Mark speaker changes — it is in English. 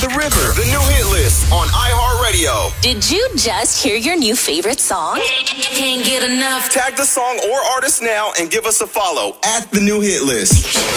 Speaker 1: the river. The new hit list on iHeartRadio.
Speaker 2: Did you just hear your new favorite song?
Speaker 3: Can't get enough.
Speaker 1: Tag the song or artist now and give us a follow at the new hit list.